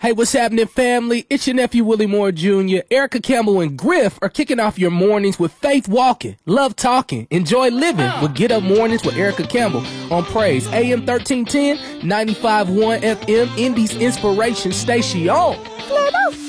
Hey, what's happening, family? It's your nephew, Willie Moore Jr. Erica Campbell and Griff are kicking off your mornings with Faith Walking, Love Talking, Enjoy Living with Get Up Mornings with Erica Campbell on Praise AM 1310, 95.1 FM, Indy's Inspiration Station.